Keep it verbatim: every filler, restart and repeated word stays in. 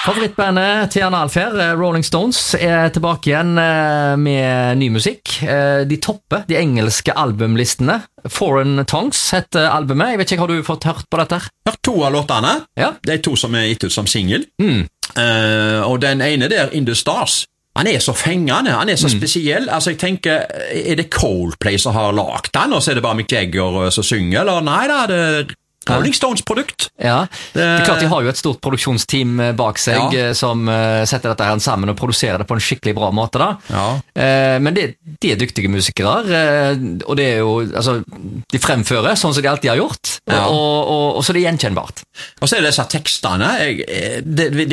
Favorittbandet til Jan Alfer, Rolling Stones, er tilbake igjen med ny musikk. De topper de engelske albumlistene. Foreign Tongues heter albumet. Jeg vet ikke, har du fått hørt på dette? Hørt to av låtene. Ja. Det er to som er gitt ut som single. Mm. Uh, og den ene der, In the Stars, han er så fengende, han er så mm. spesiell. Altså, jeg tenker, er det Coldplay som har lagt den, og så er det bare Mick Jagger som synger, eller nei da, det er Rolling Stones produkt. Ja, det er klart de har jo et stort produksjonsteam bak seg ja. som setter dette her sammen og produserer det på en skikkelig bra måte da. Ja. Men det, de er dyktige musikere, og det er jo, altså, de fremfører sånn som de alltid har gjort, ja. og, og, og så er det gjenkjennbart. Og så er det disse tekstene, jeg, det,